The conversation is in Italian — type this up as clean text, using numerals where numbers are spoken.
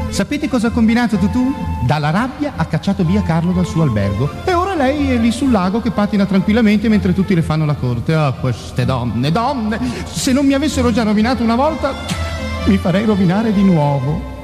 Sapete cosa ha combinato Tutù? Dalla rabbia ha cacciato via Carlo dal suo albergo e ora lei è lì sul lago che patina tranquillamente mentre tutti le fanno la corte. Ah, queste donne, se non mi avessero già rovinato una volta mi farei rovinare di nuovo.